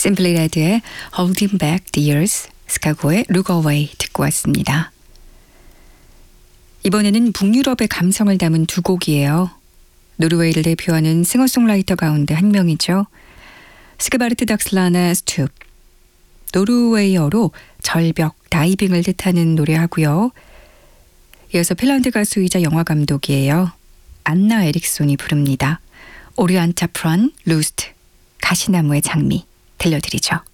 Simply Red의 Holding Back the Years, 스카고의 Look Away 듣고 왔습니다. 이번에는 북유럽의 감성을 담은 두 곡이에요. 노르웨이를 대표하는 싱어송라이터 가운데 한 명이죠. 스케바르트 닥슬라나 스투. 노르웨이어로 절벽, 다이빙을 뜻하는 노래하고요. 이어서 핀란드 가수이자 영화 감독이에요. 안나 에릭손이 부릅니다. 오리안타 프란 루스트, 가시나무의 장미 들려드리죠.